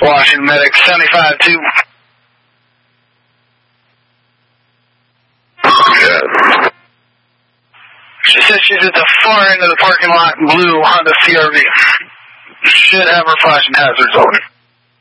Washington Medic 75-2. Yeah. She says she's at the far end of the parking lot in blue Honda CRV. Should have her flashing hazards on.